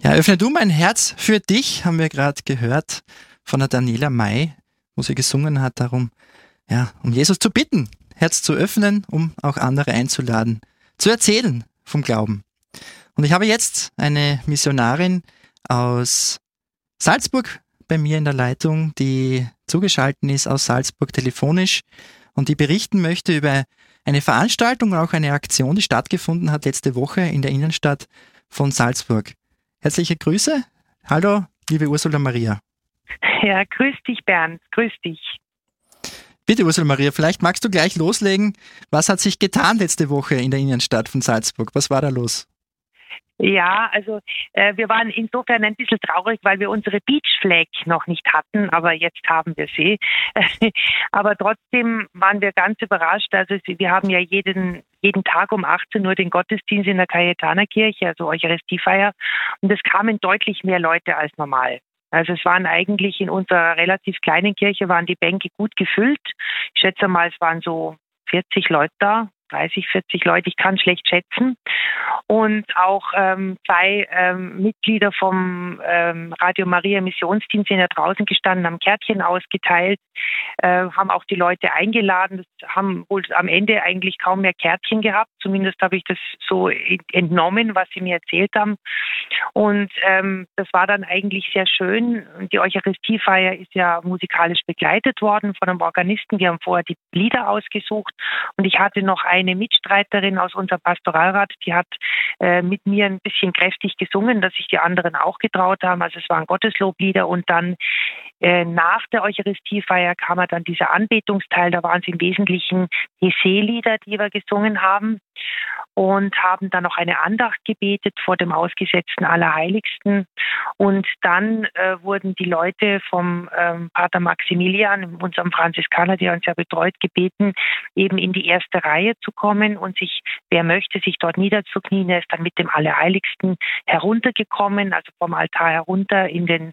Ja, öffne du mein Herz für dich, haben wir gerade gehört von der Daniela May, wo sie gesungen hat darum, ja, um Jesus zu bitten, Herz zu öffnen, um auch andere einzuladen, zu erzählen vom Glauben. Und ich habe jetzt eine Missionarin aus Salzburg bei mir in der Leitung, die zugeschaltet ist aus Salzburg telefonisch und die berichten möchte über eine Veranstaltung und auch eine Aktion, die stattgefunden hat letzte Woche in der Innenstadt von Salzburg. Herzliche Grüße. Hallo, liebe Ursula Maria. Ja, grüß dich, Bernd. Grüß dich. Bitte, Ursula Maria, vielleicht magst du gleich loslegen. Was hat sich getan letzte Woche in der Innenstadt von Salzburg? Was war da los? Ja, also wir waren insofern ein bisschen traurig, weil wir unsere Beach Flag noch nicht hatten, aber jetzt haben wir sie. Aber trotzdem waren wir ganz überrascht. Also wir haben ja jeden Tag um 18 Uhr den Gottesdienst in der Cayetanerkirche, also Eucharistiefeier. Und es kamen deutlich mehr Leute als normal. Also es waren eigentlich in unserer relativ kleinen Kirche waren die Bänke gut gefüllt. Ich schätze mal, es waren so 40 Leute da. 30, 40 Leute, ich kann schlecht schätzen. Und auch zwei Mitglieder vom Radio Maria Missionsdienst sind ja draußen gestanden, haben Kärtchen ausgeteilt, haben auch die Leute eingeladen. Das haben wohl am Ende eigentlich kaum mehr Kärtchen gehabt. Zumindest habe ich das so entnommen, was sie mir erzählt haben. Und das war dann eigentlich sehr schön. Die Eucharistiefeier ist ja musikalisch begleitet worden von einem Organisten. Wir haben vorher die Lieder ausgesucht und ich hatte noch eine Mitstreiterin aus unserem Pastoralrat, die hat mit mir ein bisschen kräftig gesungen, dass sich die anderen auch getraut haben. Also es waren Gottesloblieder und dann nach der Eucharistiefeier kam dann dieser Anbetungsteil, da waren es im Wesentlichen die Seelieder, die wir gesungen haben und haben dann noch eine Andacht gebetet vor dem ausgesetzten Allerheiligsten. Und dann wurden die Leute vom Pater Maximilian, unserem Franziskaner, der uns ja betreut, gebeten, eben in die erste Reihe zu kommen und sich, wer möchte, sich dort niederzuknien. Er ist dann mit dem Allerheiligsten heruntergekommen, also vom Altar herunter in den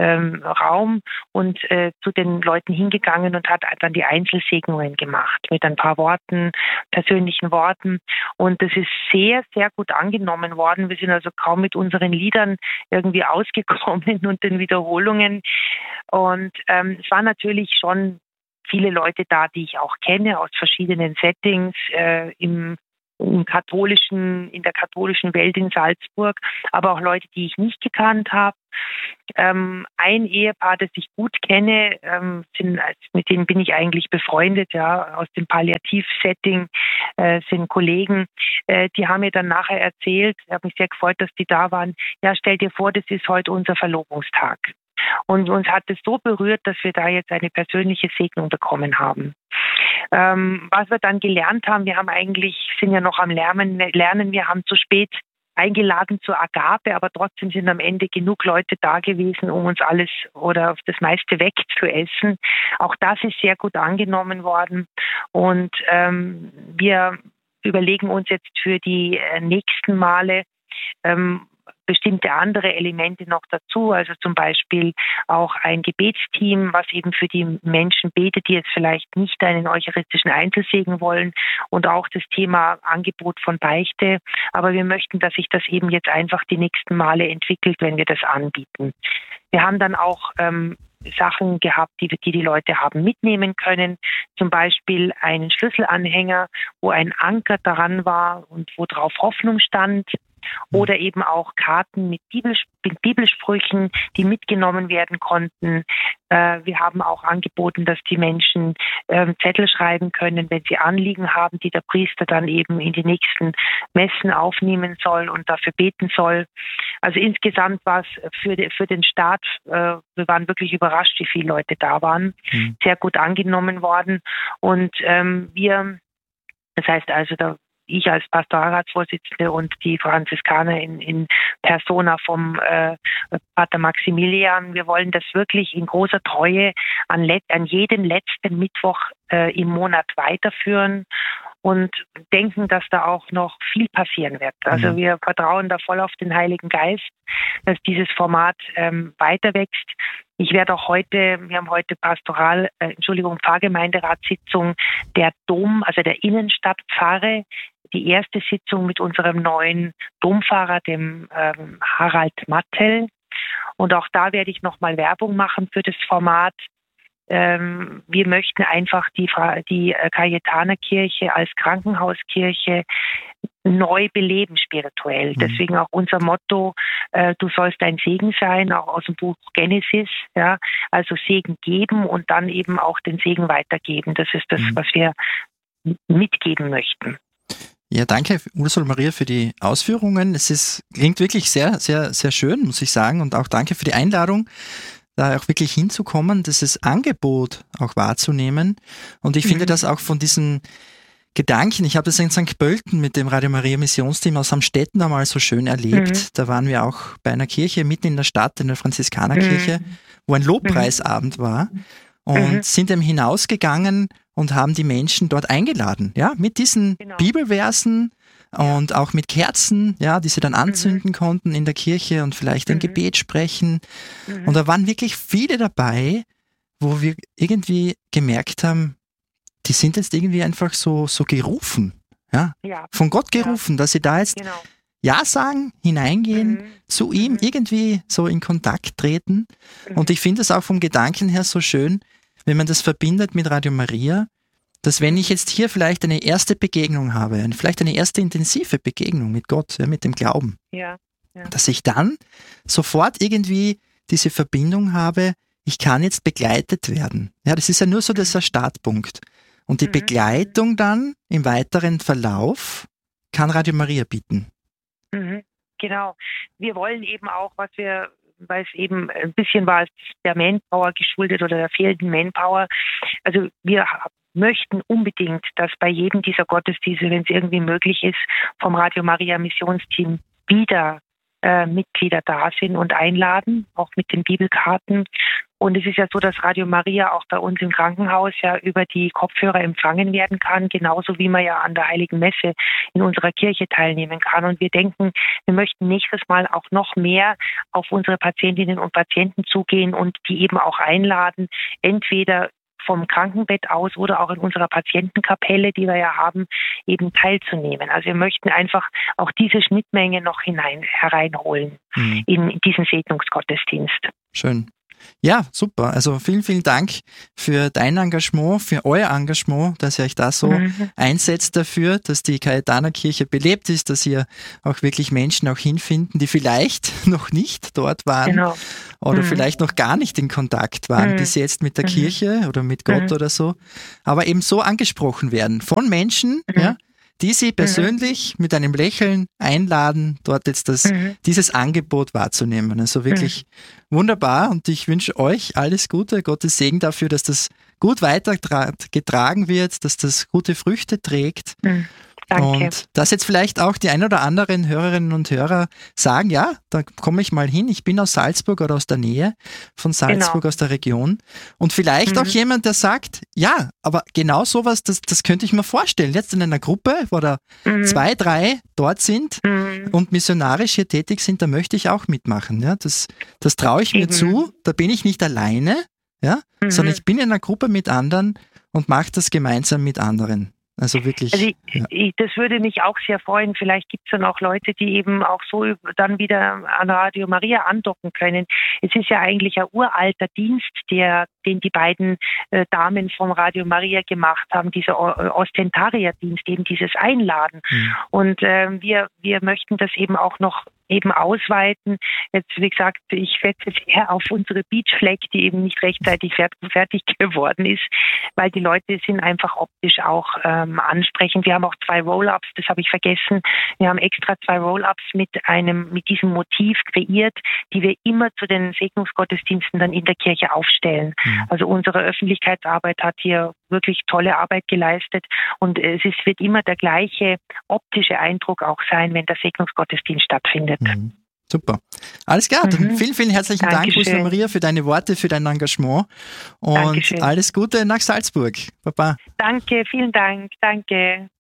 Raum und zu den Leuten hingegangen und hat dann die Einzelsegnungen gemacht mit ein paar Worten, persönlichen Worten. Und das ist sehr, sehr gut angenommen worden. Wir sind also kaum mit unseren Liedern irgendwie ausgekommen und den Wiederholungen. Und es waren natürlich schon viele Leute da, die ich auch kenne aus verschiedenen Settings in der katholischen Welt in Salzburg, aber auch Leute, die ich nicht gekannt habe. Ein Ehepaar, das ich gut kenne, mit denen bin ich eigentlich befreundet, ja, aus dem Palliativ-Setting, sind Kollegen, die haben mir dann nachher erzählt, ich habe mich sehr gefreut, dass die da waren, ja, stell dir vor, das ist heute unser Verlobungstag. Und uns hat es so berührt, dass wir da jetzt eine persönliche Segnung bekommen haben. Was wir dann gelernt haben, sind ja noch am Lernen, wir haben zu spät eingeladen zur Agape, aber trotzdem sind am Ende genug Leute da gewesen, um uns alles oder das meiste wegzuessen. Auch das ist sehr gut angenommen worden und wir überlegen uns jetzt für die nächsten Male bestimmte andere Elemente noch dazu, also zum Beispiel auch ein Gebetsteam, was eben für die Menschen betet, die jetzt vielleicht nicht einen eucharistischen Einzelsegen wollen und auch das Thema Angebot von Beichte. Aber wir möchten, dass sich das eben jetzt einfach die nächsten Male entwickelt, wenn wir das anbieten. Wir haben dann auch Sachen gehabt, die Leute haben mitnehmen können. Zum Beispiel einen Schlüsselanhänger, wo ein Anker daran war und wo drauf Hoffnung stand. Oder eben auch Karten mit Bibelsprüchen, die mitgenommen werden konnten. Wir haben auch angeboten, dass die Menschen Zettel schreiben können, wenn sie Anliegen haben, die der Priester dann eben in die nächsten Messen aufnehmen soll und dafür beten soll. Also insgesamt war es für den Start, wir waren wirklich überrascht, wie viele Leute da waren, sehr gut angenommen worden. Und das heißt also, ich als Pastoralratsvorsitzende und die Franziskaner in Persona vom Pater Maximilian, wir wollen das wirklich in großer Treue an jeden letzten Mittwoch im Monat weiterführen und denken, dass da auch noch viel passieren wird. Also wir vertrauen da voll auf den Heiligen Geist, dass dieses Format weiter wächst. Wir haben heute Pfarrgemeinderatssitzung der Dom, also der Innenstadtpfarre, die erste Sitzung mit unserem neuen Dompfarrer, dem Harald Mattel. Und auch da werde ich nochmal Werbung machen für das Format. Wir möchten einfach die Cayetanerkirche als Krankenhauskirche neu beleben spirituell. Deswegen auch unser Motto, du sollst ein Segen sein, auch aus dem Buch Genesis, ja, also Segen geben und dann eben auch den Segen weitergeben. Das ist das, was wir mitgeben möchten. Ja, danke Ursula Maria für die Ausführungen. Klingt wirklich sehr, sehr, sehr schön, muss ich sagen, und auch danke für die Einladung, da auch wirklich hinzukommen, dieses Angebot auch wahrzunehmen. Und ich finde das auch von diesen Gedanken, ich habe das in St. Pölten mit dem Radio Maria Missionsteam aus Amstetten einmal so schön erlebt. Da waren wir auch bei einer Kirche mitten in der Stadt, in der Franziskanerkirche, wo ein Lobpreisabend war und sind eben hinausgegangen und haben die Menschen dort eingeladen, ja, mit diesen Bibelversen und auch mit Kerzen, ja, die sie dann anzünden konnten in der Kirche und vielleicht ein Gebet sprechen. Und da waren wirklich viele dabei, wo wir irgendwie gemerkt haben, die sind jetzt irgendwie einfach so gerufen, ja, von Gott gerufen, dass sie da jetzt Ja sagen, hineingehen, zu ihm irgendwie so in Kontakt treten. Und ich finde es auch vom Gedanken her so schön, wenn man das verbindet mit Radio Maria, dass wenn ich jetzt hier vielleicht eine erste Begegnung habe, vielleicht eine erste intensive Begegnung mit Gott, ja, mit dem Glauben, dass ich dann sofort irgendwie diese Verbindung habe, ich kann jetzt begleitet werden. Ja, das ist ja nur so dieser Startpunkt. Und die Begleitung dann im weiteren Verlauf kann Radio Maria bieten. Genau. Wir wollen eben auch, weil es eben ein bisschen war der Manpower geschuldet oder der fehlenden Manpower. Also wir möchten unbedingt, dass bei jedem dieser Gottesdienste, wenn es irgendwie möglich ist, vom Radio Maria Missionsteam wieder Mitglieder da sind und einladen, auch mit den Bibelkarten. Und es ist ja so, dass Radio Maria auch bei uns im Krankenhaus ja über die Kopfhörer empfangen werden kann, genauso wie man ja an der Heiligen Messe in unserer Kirche teilnehmen kann. Und wir denken, wir möchten nächstes Mal auch noch mehr auf unsere Patientinnen und Patienten zugehen und die eben auch einladen, entweder vom Krankenbett aus oder auch in unserer Patientenkapelle, die wir ja haben, eben teilzunehmen. Also wir möchten einfach auch diese Schnittmenge noch hereinholen in diesen Segnungsgottesdienst. Schön. Ja, super. Also vielen, vielen Dank für dein Engagement, für euer Engagement, dass ihr euch da so einsetzt dafür, dass die Cayetanerkirche belebt ist, dass ihr auch wirklich Menschen auch hinfinden, die vielleicht noch nicht dort waren oder vielleicht noch gar nicht in Kontakt waren bis jetzt mit der Kirche oder mit Gott oder so, aber eben so angesprochen werden von Menschen, ja, die sie persönlich mit einem Lächeln einladen, dort jetzt dieses Angebot wahrzunehmen. Also wirklich wunderbar und ich wünsche euch alles Gute, Gottes Segen dafür, dass das gut weitergetragen wird, dass das gute Früchte trägt. Danke. Und dass jetzt vielleicht auch die ein oder anderen Hörerinnen und Hörer sagen, ja, da komme ich mal hin, ich bin aus Salzburg oder aus der Nähe von Salzburg, aus der Region. Und vielleicht auch jemand, der sagt, ja, aber genau sowas, das könnte ich mir vorstellen. Jetzt in einer Gruppe, wo da 2, 3 dort sind und missionarisch hier tätig sind, da möchte ich auch mitmachen. Ja, das traue ich mir zu, da bin ich nicht alleine, ja, sondern ich bin in einer Gruppe mit anderen und mache das gemeinsam mit anderen. Also wirklich. Also das würde mich auch sehr freuen. Vielleicht gibt es dann auch Leute, die eben auch so dann wieder an Radio Maria andocken können. Es ist ja eigentlich ein uralter Dienst, den die beiden Damen vom Radio Maria gemacht haben, dieser Ostentarierdienst, eben dieses Einladen. Und wir möchten das eben auch noch eben ausweiten. Jetzt, wie gesagt, ich setze sehr auf unsere Beach Flag, die eben nicht rechtzeitig fertig geworden ist, weil die Leute sind einfach optisch auch ansprechend. Wir haben auch 2 Roll-Ups, das habe ich vergessen. Wir haben extra 2 Roll-Ups mit diesem Motiv kreiert, die wir immer zu den Segnungsgottesdiensten dann in der Kirche aufstellen. Also unsere Öffentlichkeitsarbeit hat hier wirklich tolle Arbeit geleistet und wird immer der gleiche optische Eindruck auch sein, wenn der Segnungsgottesdienst stattfindet. Super. Alles klar, dann vielen, vielen herzlichen Dank, Ursula Maria, für deine Worte, für dein Engagement und alles Gute nach Salzburg. Baba. Danke, vielen Dank. Danke.